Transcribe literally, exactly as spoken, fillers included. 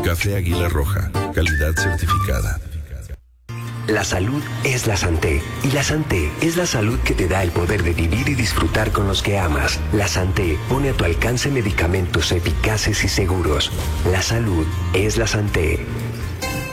Café Águila Roja, calidad certificada. La salud es la Santé, y la Santé es la salud que te da el poder de vivir y disfrutar con los que amas. La Santé pone a tu alcance medicamentos eficaces y seguros. La salud es la Santé.